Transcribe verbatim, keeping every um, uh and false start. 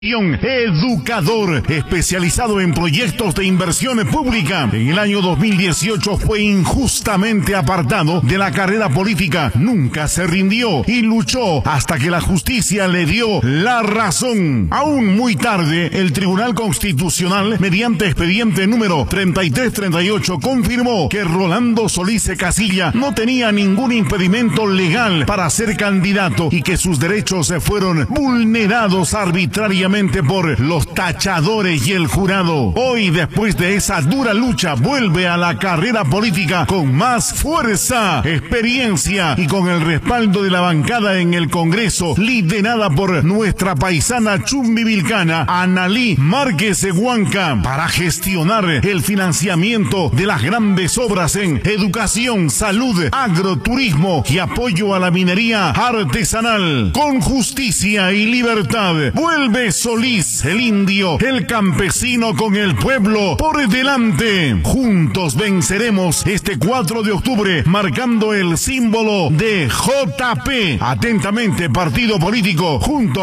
Educador, especializado en proyectos de inversión pública. En el año dos mil dieciocho fue injustamente apartado de la carrera política. Nunca se rindió y luchó hasta que la justicia le dio la razón. Aún muy tarde, el Tribunal Constitucional, mediante expediente número treinta y tres treinta y ocho, confirmó que Rolando Solís Casilla no tenía ningún impedimento legal para ser candidato y que sus derechos se fueron vulnerados arbitrariamente por los tachadores y el jurado. Hoy, después de esa dura lucha, vuelve a la carrera política con más fuerza, experiencia y con el respaldo de la bancada en el Congreso, liderada por nuestra paisana chumbivilcana Analí Márquez Huanca, para gestionar el financiamiento de las grandes obras en educación, salud, agroturismo y apoyo a la minería artesanal. Con justicia y libertad, vuelve Solís, el indio, el campesino con el pueblo por delante. Juntos venceremos este cuatro de octubre, marcando el símbolo de J P. Atentamente, partido político Juntos